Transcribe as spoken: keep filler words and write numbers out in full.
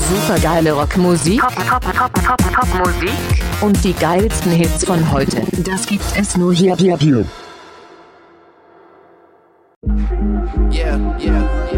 Supergeile Rockmusik, Top, Top, Top, Top, Top Musik und die geilsten Hits von heute. Das gibt es nur hier, hier, hier. Yeah, yeah, yeah.